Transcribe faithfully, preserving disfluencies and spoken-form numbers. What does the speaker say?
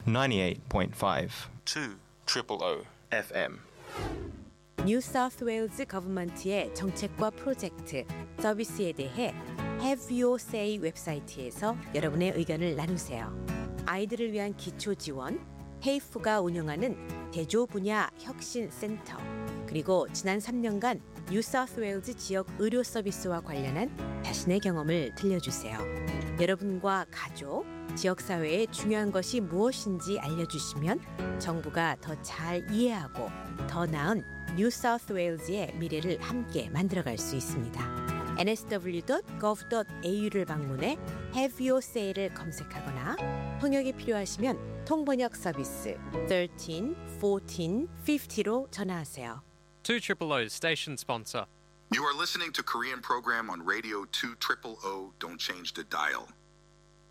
ninety-eight point five two triple O 에프엠. 뉴사우스웨일즈 거버먼트의 정책과 프로젝트, 서비스에 대해 Have Your Say 웹사이트에서 여러분의 의견을 나누세요. 아이들을 위한 기초 지원, 헤이프가 운영하는 대조 분야 혁신 센터, 그리고 지난 삼 년간 뉴사우스웨일즈 지역 의료 서비스와 관련한 자신의 경험을 들려주세요. 여러분과 가족, 지역사회에 중요한 것이 무엇인지 알려주시면 정부가 더 잘 이해하고 더 나은 뉴사우스웨일즈의 미래를 함께 만들어갈 수 있습니다. 엔에스더블유 닷 거브 닷 에이유를 방문해 Have Your Say를 검색하거나 통역이 필요하시면 통번역 서비스 thirteen fourteen fifty로 전화하세요. two triple O's station sponsor. You are listening to Korean program on Radio two triple O. Don't change the dial.